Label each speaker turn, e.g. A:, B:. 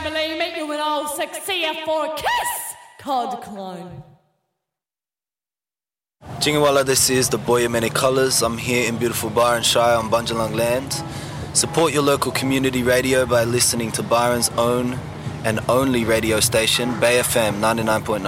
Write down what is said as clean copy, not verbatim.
A: Emily, meet you with all 6 CF4 Kiss, Cod Clown.
B: Jingawala, this is the Boy of Many Colours. I'm here in beautiful Byron Shire on Bundjalung land. Support your local community radio by listening to Byron's own and only radio station, Bay FM 99.9.